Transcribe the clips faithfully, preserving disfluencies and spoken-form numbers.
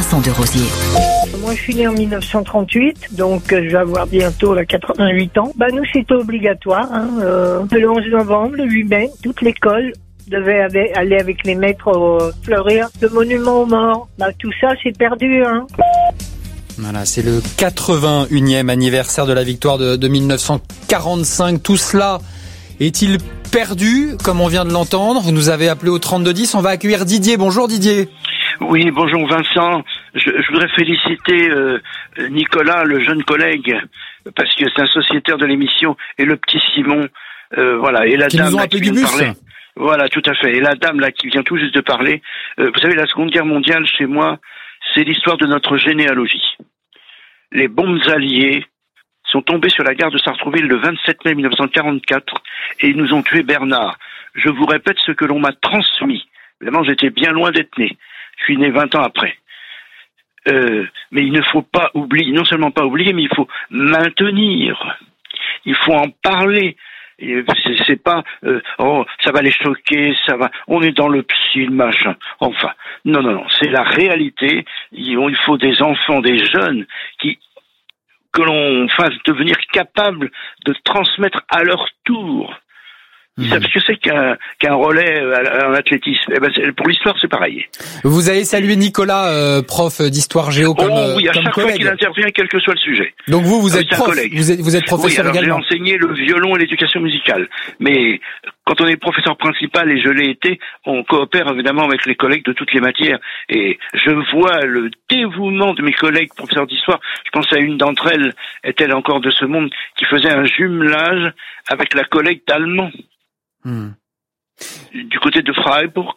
Vincent Desrosiers. Moi, je suis né en dix-neuf cent trente-huit, donc euh, je vais avoir bientôt là, quatre-vingt-huit ans. Bah, nous, c'était obligatoire. Hein, euh, le onze novembre, le huit mai, toute l'école devait aller avec les maîtres euh, fleurir le monument aux morts. Bah, tout ça, c'est perdu. Hein. Voilà, c'est le quatre-vingt-unième anniversaire de la victoire de, de mille neuf cent quarante-cinq. Tout cela est-il perdu, comme on vient de l'entendre? Vous nous avez appelé au trente-deux dix. On va accueillir Didier. Bonjour Didier. Oui, bonjour Vincent. Je, je voudrais féliciter euh, Nicolas, le jeune collègue, parce que c'est un sociétaire de l'émission, et le petit Simon, euh, voilà, et la qui dame nous ont là, appelé qui du vient de bus. parler. Voilà, tout à fait. Et la dame là qui vient tout juste de parler. Euh, vous savez, la Seconde Guerre mondiale, chez moi, c'est l'histoire de notre généalogie. Les bombes alliées sont tombées sur la gare de Sartrouville le vingt-sept mai mille neuf cent quarante-quatre et ils nous ont tué Bernard. Je vous répète ce que l'on m'a transmis. Évidemment, j'étais bien loin d'être né. Je suis né vingt ans après. Euh, mais il ne faut pas oublier, non seulement pas oublier, mais il faut maintenir. Il faut en parler. Et c'est, c'est pas euh, oh ça va les choquer, ça va. On est dans le psy, le machin. Enfin, non, non, non. C'est la réalité. Il, il faut des enfants, des jeunes qui que l'on fasse devenir capables de transmettre à leur tour. Ils savent ce que c'est qu'un, qu'un relais en athlétisme. Eh ben, c'est, pour l'histoire, c'est pareil. Vous avez salué Nicolas, euh, prof d'histoire géo, comme oh, oui, à comme chaque collègue. fois qu'il intervient, quel que soit le sujet. Donc vous, vous ah, êtes prof, vous êtes, vous êtes professeur oui, alors également. J'ai enseigné le violon et l'éducation musicale. Mais quand on est professeur principal, et je l'ai été, on coopère évidemment avec les collègues de toutes les matières. Et je vois le dévouement de mes collègues professeurs d'histoire. Je pense à une d'entre elles, est-elle encore de ce monde, qui faisait un jumelage avec la collègue d'allemand. Hmm. Du côté de Freiburg.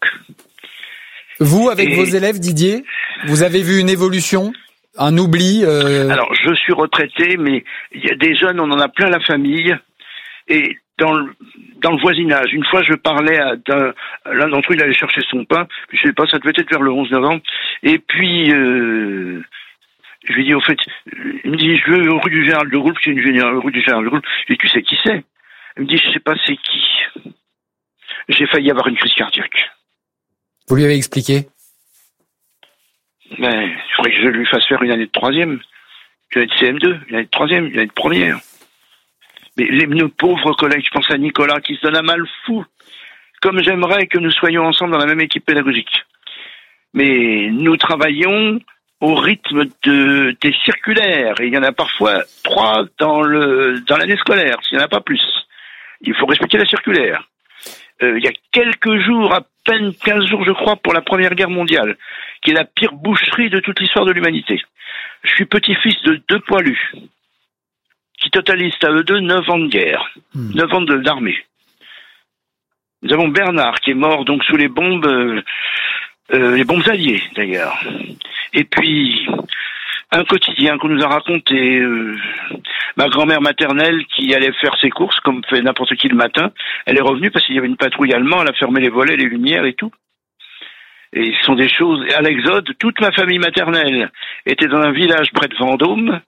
Vous, avec et... vos élèves, Didier, vous avez vu une évolution, un oubli euh... Alors, je suis retraité, mais il y a des jeunes, on en a plein la famille, et dans le, dans le voisinage. Une fois, je parlais à d'un, l'un d'entre eux, il allait chercher son pain, je sais pas, ça devait être vers le onze novembre, et puis euh, je lui ai dit, au fait, il me dit, je veux rue du Général de Gaulle, c'est une général, rue du Général de Gaulle. Je lui ai dit, tu sais qui c'est? Il me dit, je sais pas c'est qui. J'ai failli avoir une crise cardiaque. Vous lui avez expliqué? Ben, il faudrait que je lui fasse faire une année de troisième, une année de C M deux, une année de troisième, une année de première. Mais les, nos pauvres collègues, je pense à Nicolas, qui se donne un mal fou. Comme j'aimerais que nous soyons ensemble dans la même équipe pédagogique. Mais nous travaillons au rythme de, des circulaires. Et il y en a parfois trois dans le, dans l'année scolaire, s'il n'y en a pas plus. Il faut respecter la circulaire. Euh, il y a quelques jours, à peine quinze jours, je crois, pour la Première Guerre mondiale, qui est la pire boucherie de toute l'histoire de l'humanité. Je suis petit-fils de deux poilus, qui totalisent à eux deux neuf ans de guerre, mmh. neuf ans de, d'armée. Nous avons Bernard, qui est mort donc sous les bombes, euh, euh, les bombes alliées, d'ailleurs. Et puis, un quotidien qu'on nous a raconté, euh, ma grand-mère maternelle qui allait faire ses courses, comme fait n'importe qui le matin, elle est revenue parce qu'il y avait une patrouille allemande, elle a fermé les volets, les lumières et tout. Et ce sont des choses, à l'exode, toute ma famille maternelle était dans un village près de Vendôme,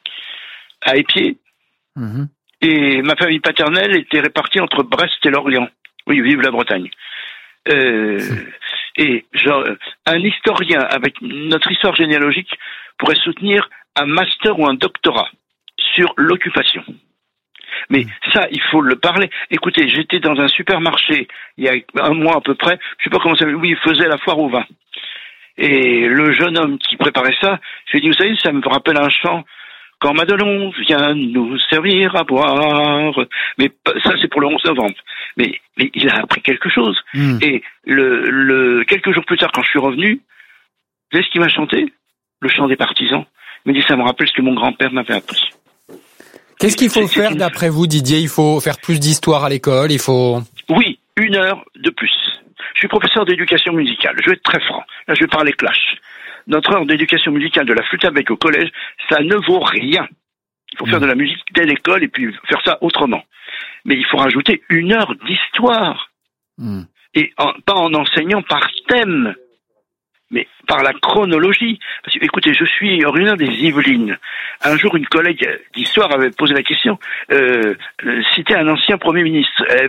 à Épied, mmh. et ma famille paternelle était répartie entre Brest et Lorient. Oui, vive la Bretagne. Euh, et genre, un historien avec notre histoire généalogique pourrait soutenir un master ou un doctorat sur l'occupation. Mais ça, il faut le parler. Écoutez, j'étais dans un supermarché il y a un mois à peu près, je sais pas comment ça s'appelle, oui, il faisait la foire au vin. Et le jeune homme qui préparait ça, je lui ai dit, vous savez, ça me rappelle un chant, quand Madelon vient nous servir à boire. Mais ça, c'est pour le onze novembre. Mais, mais il a appris quelque chose. Mmh. Et le, le, quelques jours plus tard, quand je suis revenu, vous savez ce qu'il m'a chanté? Le chant des partisans. Il me dit, ça me rappelle ce que mon grand-père m'avait appris. Qu'est-ce qu'il faut c'est, faire c'est une... d'après vous, Didier? Il faut faire plus d'histoire à l'école, il faut... Oui, une heure de plus. Je suis professeur d'éducation musicale. Je vais être très franc. Là, je vais parler clash. Notre heure d'éducation musicale de la flûte à bec au collège, ça ne vaut rien. Il faut mmh. faire de la musique dès l'école et puis faire ça autrement. Mais il faut rajouter une heure d'histoire. Mmh. Et en, pas en enseignant par thème, mais par la chronologie. Parce que, écoutez, je suis originaire des Yvelines. Un jour, une collègue d'histoire avait posé la question, euh, citer un ancien Premier ministre. Elle n'avait pas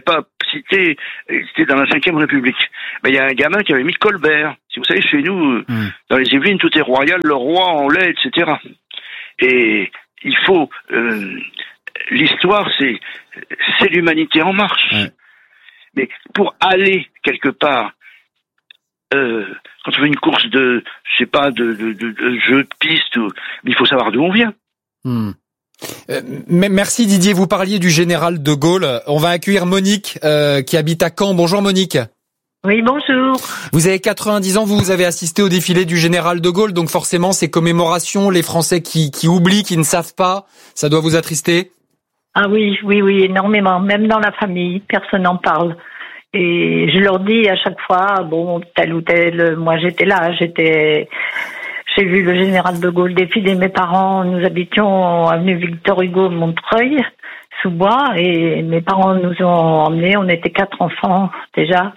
cité, c'était dans la cinquième République. Mais il y a un gamin qui avait mis Colbert. Si vous savez, chez nous, mmh. dans les Yvelines, tout est royal, le roi en lait, et cetera. Et il faut... Euh, l'histoire, c'est, c'est l'humanité en marche. Mmh. Mais pour aller quelque part, euh, quand on fait une course de, je sais pas, de, de, de, de jeu de piste, ou, mais il faut savoir d'où on vient. Mmh. Euh, merci Didier, vous parliez du général de Gaulle. On va accueillir Monique euh, qui habite à Caen. Bonjour Monique. Oui, bonjour. Vous avez quatre-vingt-dix ans, vous, vous avez assisté au défilé du général de Gaulle, donc forcément ces commémorations, les Français qui, qui oublient, qui ne savent pas, ça doit vous attrister? Ah oui, oui, oui, énormément. Même dans la famille, personne n'en parle. Et je leur dis à chaque fois, bon, tel ou tel, moi j'étais là, j'étais... J'ai vu le général de Gaulle défiler. Mes parents, nous habitions avenue Victor Hugo, Montreuil, sous bois, et mes parents nous ont emmenés. On était quatre enfants déjà,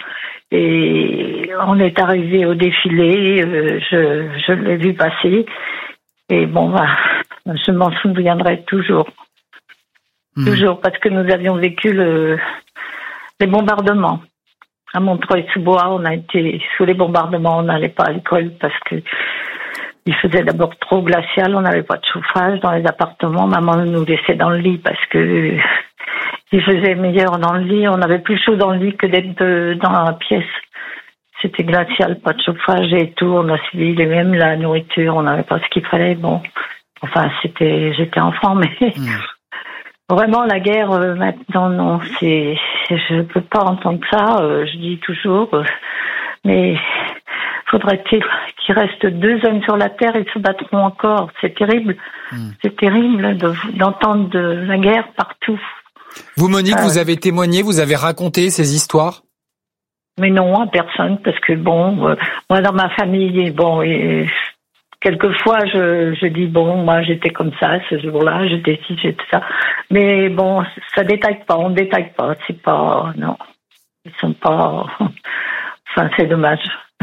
et on est arrivé au défilé. Euh, je, je l'ai vu passer, et bon, bah, je m'en souviendrai toujours, mmh. toujours, parce que nous avions vécu le, les bombardements. À Montreuil-sous-Bois, on a été sous les bombardements. On n'allait pas à l'école parce que il faisait d'abord trop glacial, on n'avait pas de chauffage dans les appartements. Maman nous laissait dans le lit parce que il faisait meilleur dans le lit. On avait plus chaud dans le lit que d'être dans la pièce. C'était glacial, pas de chauffage et tout. On a suivi les mêmes, la nourriture, on n'avait pas ce qu'il fallait. Bon, enfin, c'était, j'étais enfant, mais mmh. vraiment la guerre euh, maintenant, non, c'est, je peux pas entendre ça. Euh, je dis toujours, euh, mais faudrait-il qu'il reste deux hommes sur la terre, ils se battront encore. C'est terrible. Mmh. C'est terrible de, d'entendre de la guerre partout. Vous, Monique, euh, vous avez témoigné, vous avez raconté ces histoires? Mais non, à personne, parce que bon, euh, moi dans ma famille, bon, et, quelquefois je, je dis bon, moi j'étais comme ça ce jour-là, j'étais ci, j'étais ça. Mais bon, ça détaille pas, on détaille pas, c'est pas, non, ils sont pas, enfin c'est dommage.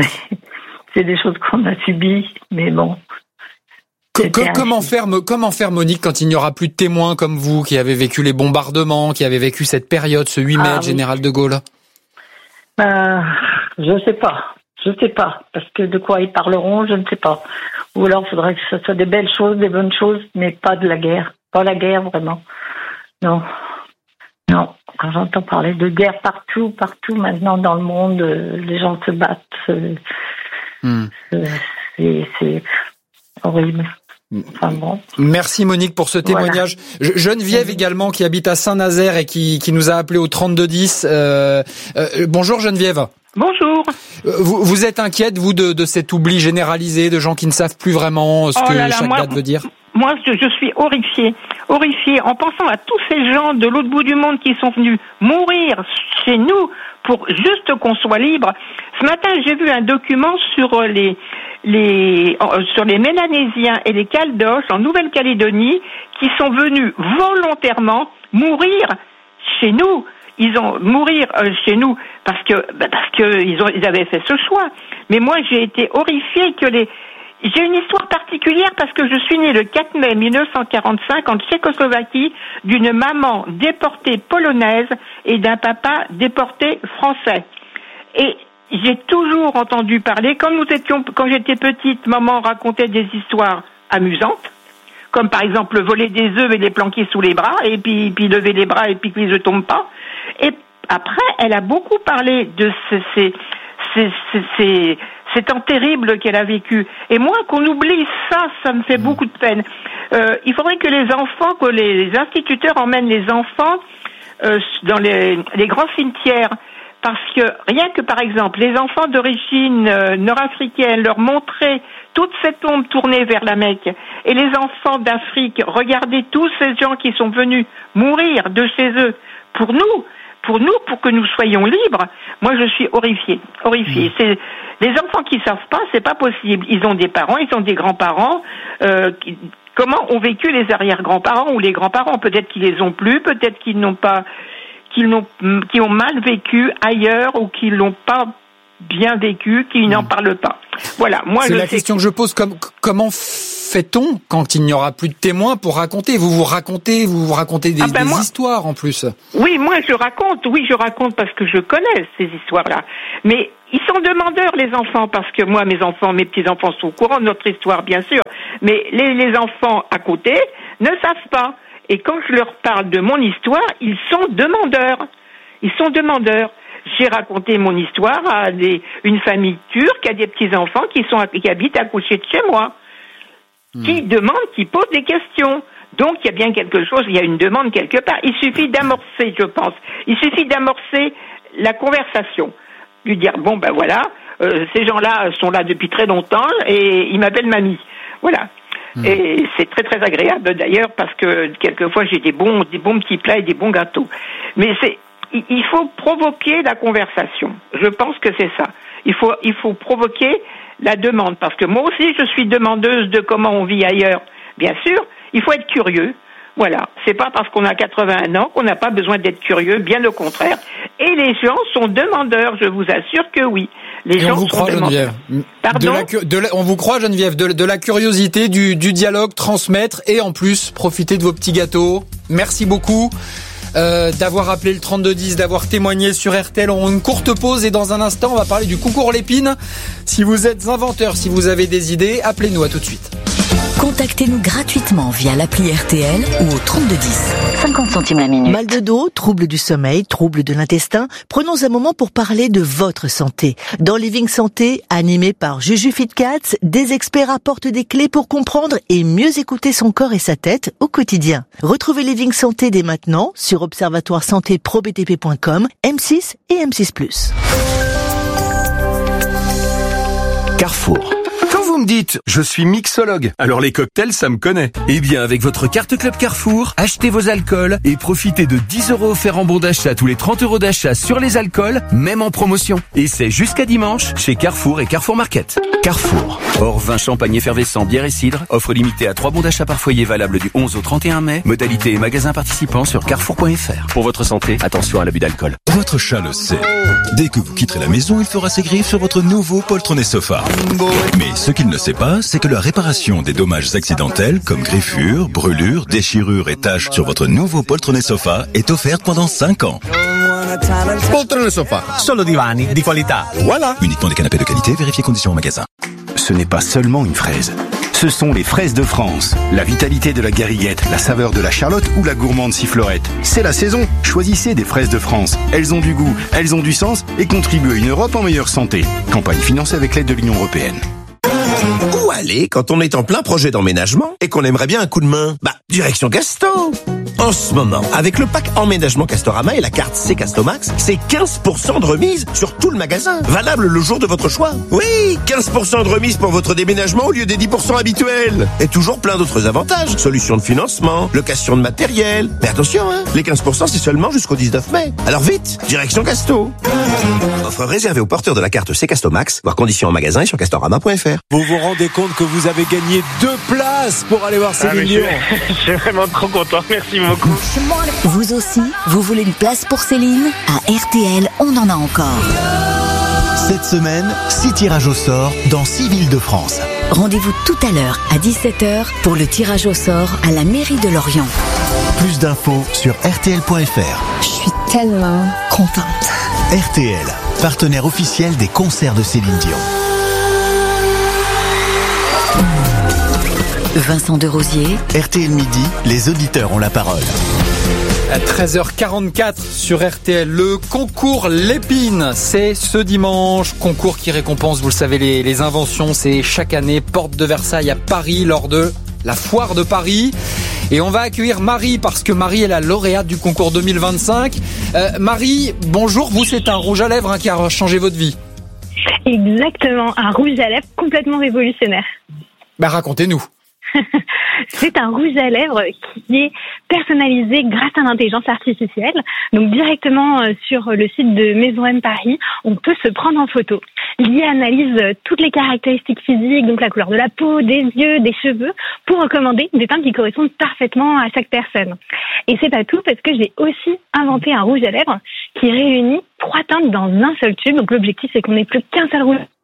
C'est des choses qu'on a subies, mais bon. Que, que, comment faire, comment faire, Monique, quand il n'y aura plus de témoins comme vous, qui avez vécu les bombardements, qui avez vécu cette période, ce huit mai, ah, général oui. de Gaulle? Euh, je sais pas, je sais pas, parce que de quoi ils parleront, je ne sais pas. Ou alors, il faudrait que ce soit des belles choses, des bonnes choses, mais pas de la guerre, pas la guerre vraiment. Non, non. Quand j'entends parler de guerre partout, partout maintenant dans le monde, euh, les gens se battent. Euh, Hmm. C'est, c'est horrible. Enfin bon. Merci Monique pour ce témoignage. Voilà. Geneviève également qui habite à Saint-Nazaire et qui, qui nous a appelé au trente-deux dix. Euh, euh, bonjour Geneviève. Bonjour. Vous, vous êtes inquiète, vous, de, de cet oubli généralisé, de gens qui ne savent plus vraiment ce oh que là là, chaque moi, date veut dire? Moi, je, je suis horrifiée. Horrifiée en pensant à tous ces gens de l'autre bout du monde qui sont venus mourir chez nous pour juste qu'on soit libre. Ce matin, j'ai vu un document sur les, les, sur les Mélanésiens et les Caldoches en Nouvelle-Calédonie qui sont venus volontairement mourir chez nous. Ils ont mourir euh, chez nous parce que bah parce que ils ont ils avaient fait ce choix. Mais moi, j'ai été horrifiée que les J'ai une histoire particulière parce que je suis née le quatre mai mille neuf cent quarante-cinq en Tchécoslovaquie d'une maman déportée polonaise et d'un papa déporté français. Et j'ai toujours entendu parler, quand nous étions, quand j'étais petite, maman racontait des histoires amusantes, comme par exemple voler des œufs et les planquer sous les bras, et puis, puis lever les bras et puis qu'ils ne tombent pas. Et après, elle a beaucoup parlé de ces, ces, ces, ces, ces C'est temps terrible qu'elle a vécu. Et moi, qu'on oublie ça, ça me fait beaucoup de peine. Euh, il faudrait que les enfants, que les instituteurs emmènent les enfants euh, dans les, les grands cimetières. Parce que rien que, par exemple, les enfants d'origine euh, nord-africaine, leur montrer toute cette ombre tournée vers la Mecque. Et les enfants d'Afrique, regardez tous ces gens qui sont venus mourir de chez eux. Pour nous, pour nous, pour que nous soyons libres, moi je suis horrifiée, horrifiée. Mmh. C'est les enfants qui savent pas, c'est pas possible. Ils ont des parents, ils ont des grands-parents. Euh, qui, comment ont vécu les arrière-grands-parents ou les grands-parents? Peut-être qu'ils les ont plus, peut-être qu'ils n'ont pas, qu'ils n'ont, qu'ils ont mal vécu ailleurs ou qu'ils l'ont pas bien vécu, qu'ils mmh. n'en parlent pas. Voilà. Moi, c'est je la sais question que je pose. Comme, comment fait-on quand il n'y aura plus de témoins pour raconter? Vous vous racontez, vous vous racontez des, ah ben des moi, histoires en plus. Oui, moi je raconte, oui je raconte parce que je connais ces histoires-là. Mais ils sont demandeurs les enfants, parce que moi mes enfants, mes petits-enfants sont au courant de notre histoire bien sûr, mais les, les enfants à côté ne savent pas. Et quand je leur parle de mon histoire, ils sont demandeurs. Ils sont demandeurs. J'ai raconté mon histoire à des, une famille turque, à des petits-enfants qui sont, qui habitent à côté de chez moi. Mmh. Qui demandent, qui posent des questions. Donc, il y a bien quelque chose, il y a une demande quelque part. Il suffit d'amorcer, je pense. Il suffit d'amorcer la conversation. Lui dire, bon, ben voilà, euh, ces gens-là sont là depuis très longtemps et ils m'appellent mamie. Voilà. Mmh. Et c'est très très agréable d'ailleurs parce que quelquefois j'ai des bons, des bons petits plats et des bons gâteaux. Mais c'est, il faut provoquer la conversation. Je pense que c'est ça. Il faut, il faut provoquer la demande. Parce que moi aussi, je suis demandeuse de comment on vit ailleurs. Bien sûr, il faut être curieux. Voilà. C'est pas parce qu'on a quatre-vingt-un ans qu'on n'a pas besoin d'être curieux. Bien au contraire. Et les gens sont demandeurs. Je vous assure que oui. Les Et gens on vous sont croit, demandeurs. Geneviève. Pardon ? De la, de la, on vous croit, Geneviève. De, de la curiosité, du, du dialogue, transmettre et en plus, profiter de vos petits gâteaux. Merci beaucoup. Euh, d'avoir appelé le trente-deux dix, d'avoir témoigné sur R T L. On a une courte pause et dans un instant, on va parler du concours Lépine. Si vous êtes inventeur, si vous avez des idées, appelez-nous. À tout de suite. Contactez-nous gratuitement via l'appli R T L ou au trente-deux dix. cinquante centimes la minute. Mal de dos, troubles du sommeil, troubles de l'intestin. Prenons un moment pour parler de votre santé. Dans Living Santé, animé par Juju Fitcats, des experts apportent des clés pour comprendre et mieux écouter son corps et sa tête au quotidien. Retrouvez Living Santé dès maintenant sur observatoire santé pro b t p point com, M six et M six plus. Carrefour. Quand vous me dites « je suis mixologue », alors les cocktails, ça me connaît. Eh bien, avec votre carte Club Carrefour, achetez vos alcools et profitez de dix euros offerts en bon d'achat tous les trente euros d'achat sur les alcools, même en promotion. Et c'est jusqu'à dimanche chez Carrefour et Carrefour Market. Carrefour. Hors vin, champagne effervescent, bière et cidre. Offre limitée à trois bons d'achat par foyer valable du onze au trente et un mai. Modalité et magasins participants sur carrefour point f r. Pour votre santé, attention à l'abus d'alcool. Votre chat le sait. Dès que vous quitterez la maison, il fera ses griffes sur votre nouveau poltronné sofa. Mais ce qu'il ne sait pas, c'est que la réparation des dommages accidentels comme griffures, brûlures, déchirures et taches sur votre nouveau poltronné sofa est offerte pendant cinq ans. Poltrone sofa, solo divani di qualità. Voilà. Uniquement des canapés de qualité, vérifiez conditions au magasin. Ce n'est pas seulement une fraise. Ce sont les fraises de France. La vitalité de la gariguette, la saveur de la charlotte ou la gourmande sifflorette. C'est la saison. Choisissez des fraises de France. Elles ont du goût, elles ont du sens et contribuent à une Europe en meilleure santé. Campagne financée avec l'aide de l'Union européenne. Où aller quand on est en plein projet d'emménagement et qu'on aimerait bien un coup de main? Bah, direction Casto. En ce moment, avec le pack emménagement Castorama et la carte C Castomax, c'est quinze pour cent de remise sur tout le magasin. Valable le jour de votre choix. Oui, quinze pour cent de remise pour votre déménagement au lieu des dix pour cent habituels. Et toujours plein d'autres avantages. Solutions de financement, location de matériel. Mais attention, hein, les quinze pour cent c'est seulement jusqu'au dix-neuf mai. Alors vite, direction Casto. Offre réservée aux porteurs de la carte C Castomax, voir conditions en magasin et sur castorama point f r. Vous vous rendez compte que vous avez gagné deux places pour aller voir Céline Dion? Ah, je suis vraiment trop content, merci beaucoup. Vous aussi, vous voulez une place pour Céline? À R T L, on en a encore. Cette semaine, six tirages au sort dans six villes de France. Rendez-vous tout à l'heure à dix-sept heures pour le tirage au sort à la mairie de Lorient. Plus d'infos sur R T L point F R. Je suis tellement contente. R T L, partenaire officiel des concerts de Céline Dion. Vincent Derosier. R T L Midi, les auditeurs ont la parole. À treize heures quarante-quatre sur R T L, le concours Lépine, c'est ce dimanche. Concours qui récompense, vous le savez, les, les inventions. C'est chaque année, porte de Versailles à Paris, lors de la foire de Paris. Et on va accueillir Marie, parce que Marie est la lauréate du concours deux mille vingt-cinq. Euh, Marie, bonjour. Vous, c'est un rouge à lèvres hein, qui a changé votre vie. Exactement, un rouge à lèvres complètement révolutionnaire. Bah, racontez-nous. C'est un rouge à lèvres qui est personnalisé grâce à l'intelligence artificielle. Donc directement sur le site de Maison M Paris, on peut se prendre en photo. L'I A analyse toutes les caractéristiques physiques, donc la couleur de la peau, des yeux, des cheveux, pour recommander des teintes qui correspondent parfaitement à chaque personne. Et c'est pas tout, parce que j'ai aussi inventé un rouge à lèvres qui réunit trois teintes dans un seul tube. Donc l'objectif, c'est qu'on n'ait plus qu'un seul rouge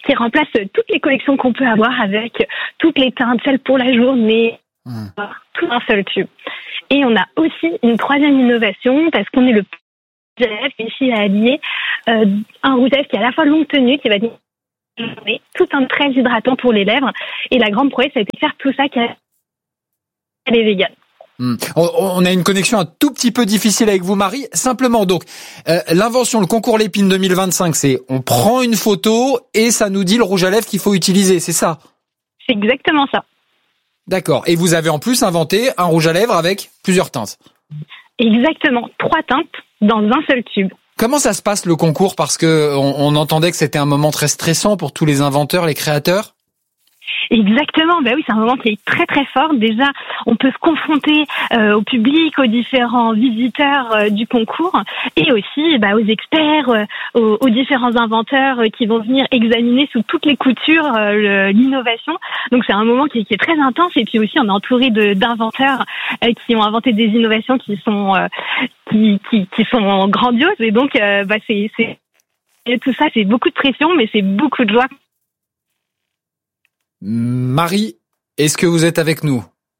qui remplace toutes les collections qu'on peut avoir avec toutes les teintes, celles pour la journée, mmh. tout un seul tube. Et on a aussi une troisième innovation parce qu'on est le rouge à lèvres qui ici à allier euh, un rouge à lèvres qui est à la fois longue tenue, qui va dire tout un très hydratant pour les lèvres. Et la grande prouesse, ça a été de faire tout ça qui est vegan. Mmh. On, on a une connexion un tout petit peu difficile avec vous, Marie. Simplement, donc, euh, l'invention, le concours Lépine deux mille vingt-cinq, c'est on prend une photo et ça nous dit le rouge à lèvres qu'il faut utiliser, c'est ça? C'est exactement ça. D'accord. Et vous avez en plus inventé un rouge à lèvres avec plusieurs teintes. Exactement. Trois teintes dans un seul tube. Comment ça se passe le concours? Parce que on, on entendait que c'était un moment très stressant pour tous les inventeurs, les créateurs. Exactement, ben oui, c'est un moment qui est très très fort. Déjà, on peut se confronter euh, au public, aux différents visiteurs euh, du concours, et aussi bah, aux experts, euh, aux, aux différents inventeurs euh, qui vont venir examiner sous toutes les coutures euh, le, l'innovation. Donc c'est un moment qui, qui est très intense, et puis aussi on est entouré de, d'inventeurs euh, qui ont inventé des innovations qui sont euh, qui, qui, qui sont grandioses, et donc euh, bah, c'est, c'est tout ça, c'est beaucoup de pression, mais c'est beaucoup de joie. Marie, est-ce que vous êtes avec nous?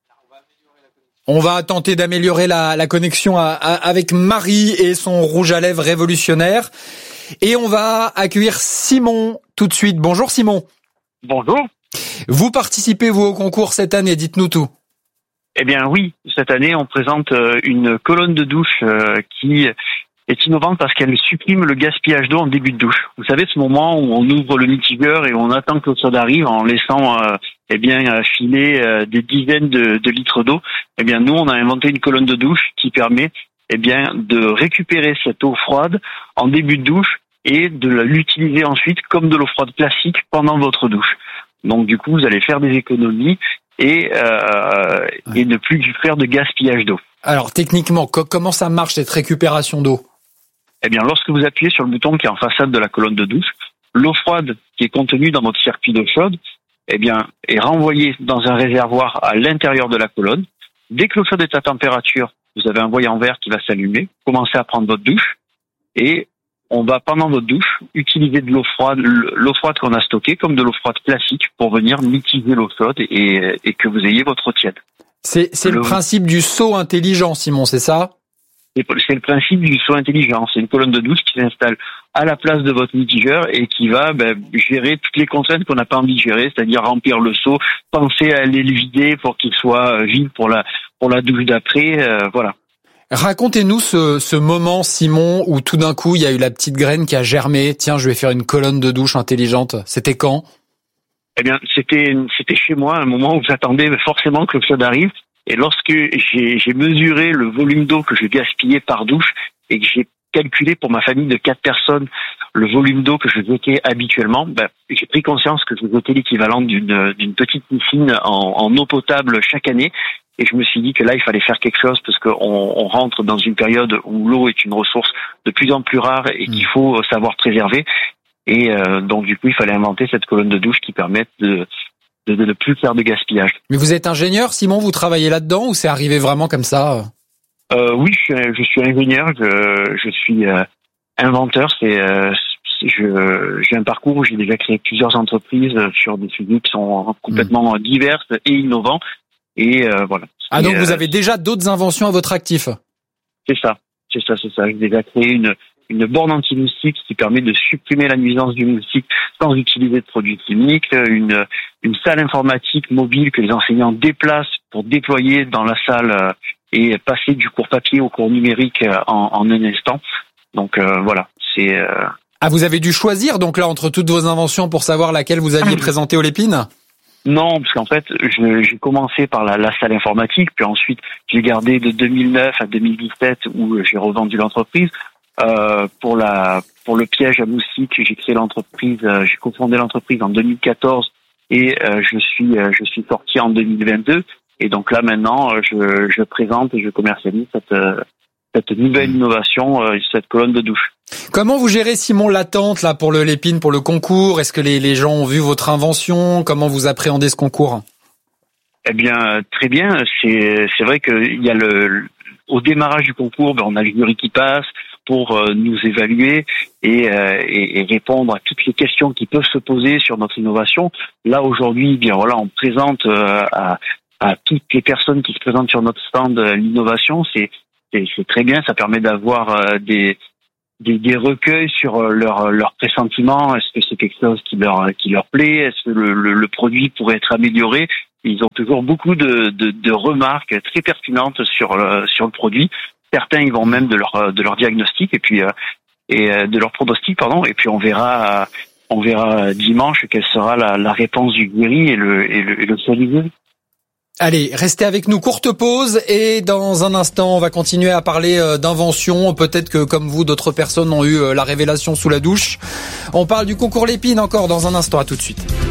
On va tenter d'améliorer la, la connexion à, à, avec Marie et son rouge à lèvres révolutionnaire. Et on va accueillir Simon tout de suite. Bonjour Simon. Bonjour. Vous participez, vous, au concours cette année, dites-nous tout. Eh bien oui, cette année, on présente une colonne de douche qui est innovante parce qu'elle supprime le gaspillage d'eau en début de douche. Vous savez, ce moment où on ouvre le mitigeur et on attend que l'eau chaude arrive en laissant euh, eh bien filer euh, des dizaines de, de litres d'eau. Eh bien, nous, on a inventé une colonne de douche qui permet eh bien de récupérer cette eau froide en début de douche et de l'utiliser ensuite comme de l'eau froide classique pendant votre douche. Donc, du coup, vous allez faire des économies et euh, ouais. et ne plus faire de gaspillage d'eau. Alors, techniquement, co- comment ça marche cette récupération d'eau? Eh bien, lorsque vous appuyez sur le bouton qui est en façade de la colonne de douche, l'eau froide qui est contenue dans votre circuit d'eau chaude, eh bien, est renvoyée dans un réservoir à l'intérieur de la colonne. Dès que l'eau chaude est à température, vous avez un voyant vert qui va s'allumer, commencez à prendre votre douche, et on va, pendant votre douche, utiliser de l'eau froide, l'eau froide qu'on a stockée, comme de l'eau froide classique, pour venir mitiger l'eau chaude et, et que vous ayez votre eau tiède. C'est, c'est le... le principe du seau intelligent, Simon, c'est ça? C'est le principe du seau intelligent. C'est une colonne de douche qui s'installe à la place de votre mitigeur et qui va ben, gérer toutes les contraintes qu'on n'a pas envie de gérer, c'est-à-dire remplir le seau, penser à aller le vider pour qu'il soit vide pour la pour la douche d'après. Euh, voilà. Racontez-nous ce, ce moment, Simon, où tout d'un coup il y a eu la petite graine qui a germé. Tiens, je vais faire une colonne de douche intelligente. C'était quand? Eh bien, c'était c'était chez moi, un moment où j'attendais forcément que le chaude arrive. Et lorsque j'ai, j'ai mesuré le volume d'eau que je gaspillais par douche et que j'ai calculé pour ma famille de quatre personnes le volume d'eau que je jetais habituellement, ben, j'ai pris conscience que je jetais l'équivalent d'une, d'une petite piscine en, en eau potable chaque année. Et je me suis dit que là, il fallait faire quelque chose parce qu'on on rentre dans une période où l'eau est une ressource de plus en plus rare et qu'il faut savoir préserver. Et euh, donc, du coup, il fallait inventer cette colonne de douche qui permette de... de ne plus faire de gaspillage. Mais vous êtes ingénieur, Simon, vous travaillez là-dedans ou c'est arrivé vraiment comme ça? euh, Oui, je suis, je suis ingénieur, je, je suis euh, inventeur. C'est, euh, c'est, je, j'ai un parcours où j'ai déjà créé plusieurs entreprises sur des sujets qui sont complètement mmh. diverses et innovants. Et euh, voilà. Ah, donc et, vous euh, avez déjà d'autres inventions à votre actif? C'est ça, c'est ça, c'est ça. J'ai déjà créé une une borne anti-moustique qui permet de supprimer la nuisance du moustique sans utiliser de produits chimiques, une, une salle informatique mobile que les enseignants déplacent pour déployer dans la salle et passer du cours papier au cours numérique en, en un instant. Donc euh, voilà, c'est... Euh... Ah, vous avez dû choisir donc là entre toutes vos inventions pour savoir laquelle vous alliez présenter au Lépine? Non, parce qu'en fait, je, j'ai commencé par la, la salle informatique, puis ensuite j'ai gardé de deux mille neuf à deux mille dix-sept où j'ai revendu l'entreprise. Euh, pour la pour le piège à moustiques, j'ai créé l'entreprise, euh, j'ai cofondé l'entreprise en deux mille quatorze et euh, je suis euh, je suis sorti en deux mille vingt-deux et donc là maintenant euh, je je présente et je commercialise cette euh, cette nouvelle innovation, euh, cette colonne de douche. Comment vous gérez, Simon, l'attente là pour le Lépine, pour le concours? Est-ce que les les gens ont vu votre invention? Comment vous appréhendez ce concours? Eh bien, très bien. C'est c'est vrai qu'il y a le au démarrage du concours, ben, on a le jury qui passe. pour euh, nous évaluer et, euh, et, et répondre à toutes les questions qui peuvent se poser sur notre innovation. Là aujourd'hui, bien voilà, on présente euh, à, à toutes les personnes qui se présentent sur notre stand euh, l'innovation. C'est, c'est c'est très bien, ça permet d'avoir euh, des Des, des recueils sur leur leur pressentiment. Est-ce que c'est quelque chose qui leur qui leur plaît? Est-ce que le, le, le produit pourrait être amélioré? Ils ont toujours beaucoup de, de, de remarques très pertinentes sur le, sur le produit. Certains ils vont même de leur de leur diagnostic et puis euh, et euh, de leur pronostic pardon. Et puis on verra on verra dimanche quelle sera la, la réponse du jury et le et le, et le choix du jury. Allez, restez avec nous, courte pause et dans un instant, on va continuer à parler d'invention. Peut-être que comme vous, d'autres personnes ont eu la révélation sous la douche. On parle du concours Lépine encore dans un instant, à tout de suite.